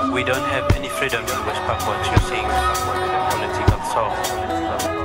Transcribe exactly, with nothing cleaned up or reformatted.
We don't have any freedom in West Papua to sing political songs.